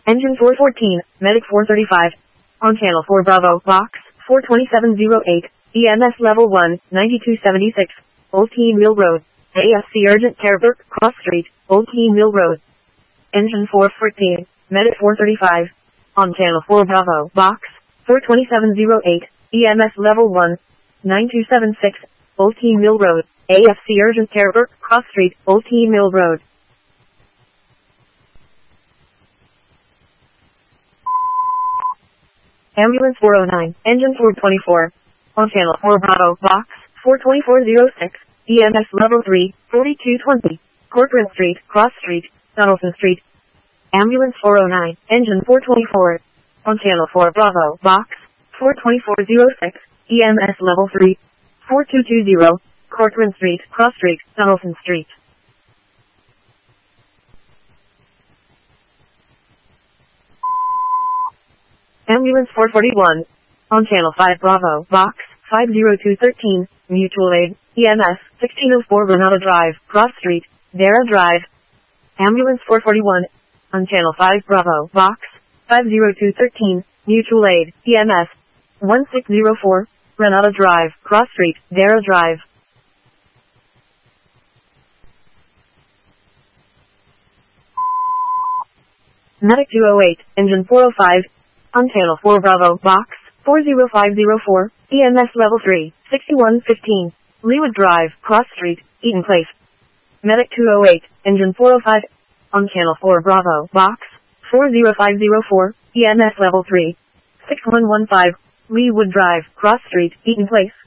Engine 414, Medic 435. On Channel 4 Bravo, Box 42708, EMS Level 1, 9276, Old Teen Mill Road, AFC Urgent Care Burke Cross Street, Old Teen Mill Road. Engine 414, Medic 435. On Channel 4 Bravo, Box 42708, EMS Level 1, 9276, Old Teen Mill Road, AFC Urgent Care Burke Cross Street, Old Teen Mill Road. Ambulance 409, Engine 424. On Channel 4 Bravo, Box 42406, EMS Level 3, 4220, Corcoran Street, Cross Street, Donaldson Street. Ambulance 409, Engine 424. On Channel 4 Bravo, Box 42406, EMS Level 3, 4220, Corcoran Street, Cross Street, Donaldson Street. Ambulance 441. On Channel 5 Bravo, Box 50213, Mutual Aid, EMS 1604 Granada Drive, Cross Street, Dara Drive. Ambulance 441. On Channel 5 Bravo, Box 50213, Mutual Aid, EMS 1604, Granada Drive, Cross Street, Dara Drive. Medic 208, Engine 405. On Channel 4 Bravo, Box 40504, EMS Level 3, 6115, Leewood Drive, Cross Street, Eaton Place. Medic 208, Engine 405. On Channel 4 Bravo, Box 40504, EMS Level 3, 6115, Leewood Drive, Cross Street, Eaton Place.